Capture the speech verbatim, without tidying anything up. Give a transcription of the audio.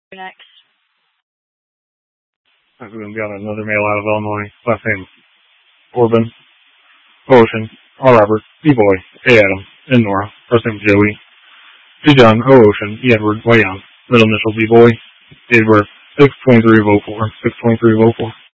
Next. We've got another male out of Illinois. Last name Corbin, O Ocean, R Robert, B Boy, A Adam, N Nora. First name Joey, G John, O Ocean, E Edward, Y Young. Middle initial B Boy. Date of birth six twenty-three of oh four. six twenty-three of oh four.